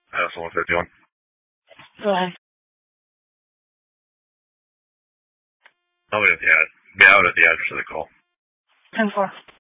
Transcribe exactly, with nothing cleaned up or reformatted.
Uh, so one fifty-one. Go ahead. I'll be at the ad. Yeah, out at the address of the call. ten four.